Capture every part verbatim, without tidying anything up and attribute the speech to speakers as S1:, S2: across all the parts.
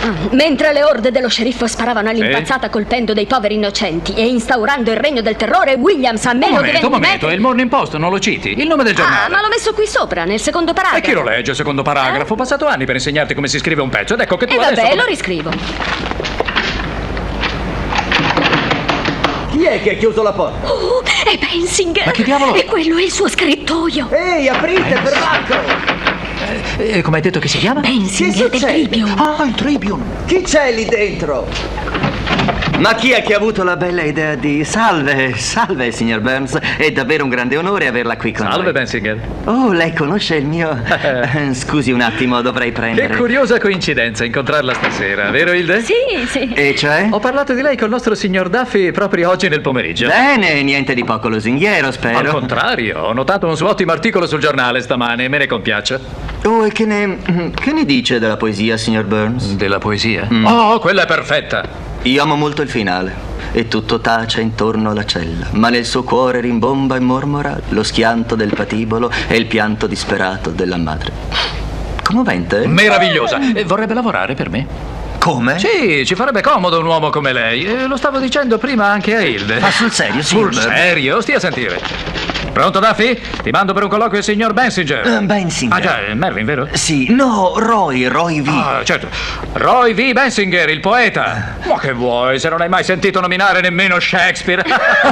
S1: Mentre le orde dello sceriffo sparavano all'impazzata, sì, colpendo dei poveri innocenti e instaurando il regno del terrore, Williams a meno
S2: un momento,
S1: di venti
S2: un momento,
S1: metri...
S2: è il Morning Post, non lo citi? Il nome del giornale.
S1: Ah, ma l'ho messo qui sopra, nel secondo paragrafo.
S2: E chi lo legge il secondo paragrafo?
S1: Eh?
S2: Ho passato anni per insegnarti come si scrive un pezzo ed ecco che tu
S1: e
S2: adesso...
S1: vabbè,
S2: come...
S1: lo riscrivo.
S3: Chi è che ha chiuso la porta?
S1: Oh, è Bensinger.
S2: Ma che diavolo?
S1: E quello è il suo scrittoio.
S3: Ehi, aprite, perbacco!
S2: Eh, eh, come hai detto che si chiama?
S1: Bensinger del Tribune.
S2: Ah, il Tribune.
S3: Chi c'è lì dentro?
S4: Ma chi è che ha avuto la bella idea di... Salve, salve, signor Burns. È davvero un grande onore averla qui con
S2: Salve,
S4: noi.
S2: Bensinger.
S4: Oh, lei conosce il mio... Scusi un attimo, dovrei prendere...
S2: Che curiosa coincidenza incontrarla stasera, vero Hilde?
S1: Sì, sì.
S4: E cioè?
S2: Ho parlato di lei col nostro signor Duffy proprio oggi nel pomeriggio.
S4: Bene, niente di poco lusinghiero, spero.
S2: Al contrario, ho notato un suo ottimo articolo sul giornale stamane, me ne compiaccio.
S4: Oh, e che ne... che ne dice della poesia, signor Burns?
S2: Della poesia?
S4: Mm.
S2: Oh, quella è perfetta.
S4: Io amo molto il finale. E tutto tace intorno alla cella, ma nel suo cuore rimbomba e mormora lo schianto del patibolo e il pianto disperato della madre. Commovente?
S2: Meravigliosa. E vorrebbe lavorare per me?
S4: Come?
S2: Sì, ci farebbe comodo un uomo come lei. E lo stavo dicendo prima anche a Hilde.
S4: Ma sul serio,
S2: Sul
S4: signor?
S2: serio? Stia a sentire. Pronto, Duffy? Ti mando per un colloquio il signor Bensinger.
S4: Uh, Bensinger.
S2: Ah già, è Mervyn, vero?
S4: Sì, no, Roy, Roy V.
S2: Ah, certo. Roy V. Bensinger, il poeta. Ma che vuoi, se non hai mai sentito nominare nemmeno Shakespeare?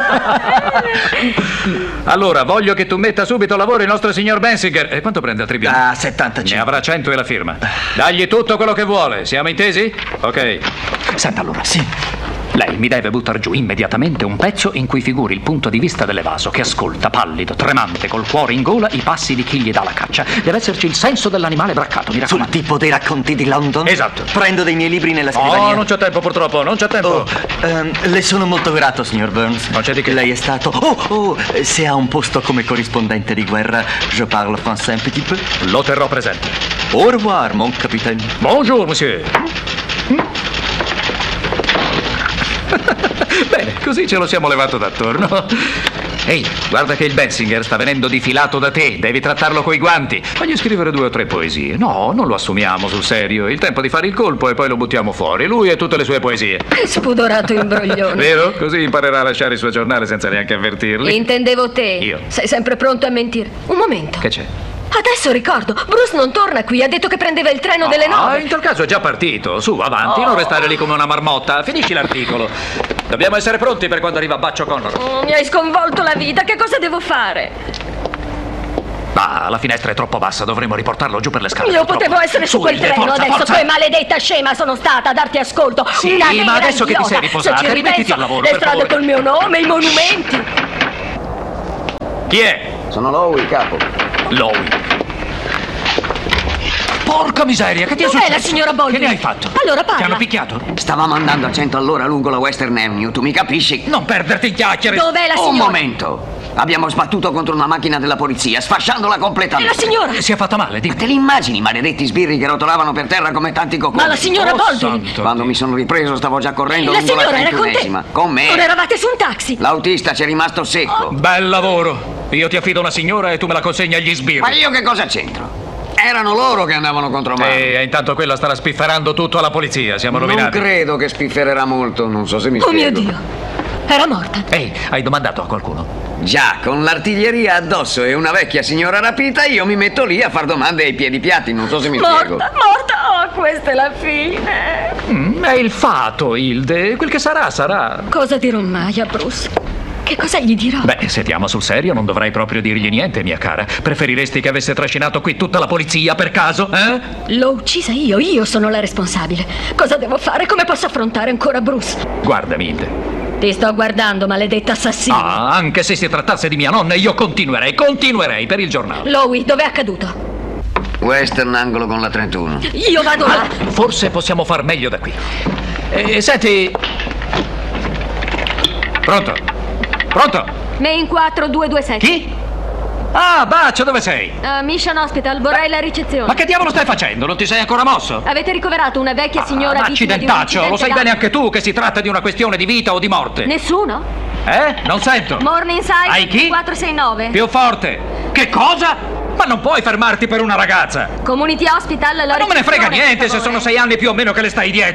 S2: Allora, voglio che tu metta subito a lavoro il nostro signor Bensinger. E quanto prende al Tribune?
S4: Ah, settantacinque.
S2: Ne avrà cento e la firma. Dagli tutto quello che vuole. Siamo intesi? Ok. Senta allora.
S4: Sì.
S2: Lei mi deve buttare giù immediatamente un pezzo in cui figuri il punto di vista dell'evaso che ascolta, pallido, tremante, col cuore in gola, i passi di chi gli dà la caccia. Deve esserci il senso dell'animale braccato, mi raccomando.
S4: Sul tipo dei racconti di London?
S2: Esatto.
S4: Prendo dei miei libri nella scrivania.
S2: Oh, non c'è tempo purtroppo, non c'è tempo.
S4: Oh, ehm, le sono molto grato, signor Burns.
S2: Non c'è di che.
S4: Lei è stato... Oh, oh, se ha un posto come corrispondente di guerra, je parle français un petit peu.
S2: Lo terrò presente.
S4: Au revoir, mon capitaine.
S2: Bonjour, monsieur. Bene, così ce lo siamo levato d'attorno. Ehi, guarda che il Bensinger sta venendo difilato da te. Devi trattarlo coi guanti. Fagli scrivere due o tre poesie. No, non lo assumiamo sul serio. Il tempo di fare il colpo e poi lo buttiamo fuori. Lui e tutte le sue poesie.
S1: Che spudorato imbroglione.
S2: Vero? Così imparerà a lasciare il suo giornale senza neanche avvertirli.
S1: Intendevo te.
S2: Io.
S1: Sei sempre pronto a mentire. Un momento.
S2: Che c'è?
S1: Adesso ricordo, Bruce non torna qui, ha detto che prendeva il treno delle
S2: Ah,
S1: nove.
S2: in tal caso è già partito. Su, avanti,
S1: Oh.
S2: non restare lì come una marmotta. Finisci l'articolo. Dobbiamo essere pronti per quando arriva Baccio Connor.
S1: Oh, mi hai sconvolto la vita, che cosa devo fare?
S2: Ah, la finestra è troppo bassa, dovremo riportarlo giù per le scale.
S1: Io
S2: purtroppo.
S1: potevo essere su,
S2: Su,
S1: quel
S2: Hilde,
S1: treno
S2: forza,
S1: adesso,
S2: forza.
S1: poi maledetta scema sono stata a darti ascolto.
S2: Sì,
S1: Una
S2: ma
S1: vera
S2: adesso che ti
S1: idiota.
S2: sei riposata,
S1: Se ci
S2: rimettiti
S1: ripenso,
S2: al lavoro,
S1: le
S2: per
S1: strade
S2: favore.
S1: col mio nome, i monumenti.
S2: Chi è?
S3: Sono Lowy, capo.
S2: Lowy. Porca miseria, che ti è
S1: Dov'è
S2: successo?
S1: la signora Baldwin?
S2: Che ne hai fatto?
S1: Allora parla.
S2: Ti hanno picchiato?
S5: Stavamo andando a cento all'ora lungo la Western Avenue, tu mi capisci?
S2: Non perderti in chiacchiere.
S1: Dov'è la
S5: Un
S1: signora?
S5: momento. Abbiamo sbattuto contro una macchina della polizia, sfasciandola
S1: E
S5: completamente.
S1: la signora?
S2: Si è fatta male, dimmi.
S5: Te li immagini, maledetti sbirri che rotolavano per terra come tanti cocconi?
S1: Ma la signora
S2: Oh,
S1: Baldwin?
S2: santo
S5: Quando
S2: Dio.
S5: mi sono ripreso stavo già correndo
S1: La
S5: lungo la
S1: signora era con te?
S5: trentunesima. Con me.
S1: Non eravate su un taxi?
S5: L'autista ci è rimasto secco.
S2: Bel lavoro. Io ti affido una signora e tu me la consegni agli sbirri.
S5: Ma io che cosa c'entro? Erano loro che andavano contro me.
S2: E intanto quella starà spifferando tutto alla polizia, siamo
S5: Non
S2: rovinati.
S5: credo che spiffererà molto, non so se mi
S1: Oh mio
S5: spiego.
S1: Dio, era morta.
S2: Ehi, hai domandato a qualcuno?
S5: Già, con l'artiglieria addosso e una vecchia signora rapita, io mi metto lì a far domande ai piedi piatti, non so se mi spiego.
S1: Morta, morta, oh, questa è la fine.
S2: Mm, è il fato, Hilde. Quel che sarà, sarà.
S1: Cosa dirò mai a Bruce? Che cosa gli dirò?
S2: Beh, se ti ama sul serio non dovrai proprio dirgli niente, mia cara. Preferiresti che avesse trascinato qui tutta la polizia per caso, eh?
S1: L'ho uccisa io, io sono la responsabile. Cosa devo fare? Come posso affrontare ancora Bruce?
S2: Guardami, Hilde.
S1: Ti sto guardando, maledetta assassina.
S2: Ah, anche se si trattasse di mia nonna, io continuerei, continuerei per il giornale.
S1: Lowy, dov'è accaduto?
S5: Western angolo con la trentuno.
S1: Io vado là.
S2: Forse possiamo far meglio da qui. Eh, senti... Pronto? Pronto?
S1: Main quattro due due sette.
S2: Chi? Ah, Baccio, dove sei?
S1: Uh, Mission Hospital, vorrei la ricezione.
S2: Ma che diavolo stai facendo? Non ti sei ancora mosso?
S1: Avete ricoverato una vecchia signora
S2: Ah,
S1: vittima di un
S2: accidentaccio, lo sai
S1: incidente
S2: bene anche tu che si tratta di una questione di vita o di morte.
S1: Nessuno?
S2: Eh? Non sento.
S1: Morningside
S2: Hai chi?
S1: quattro sei nove.
S2: Più forte. Che cosa? Ma non puoi fermarti per una ragazza.
S1: Community Hospital, la
S2: Ma non me ne frega
S1: ricezione,
S2: niente
S1: per
S2: se
S1: favore.
S2: sono sei anni più o meno che le stai dietro.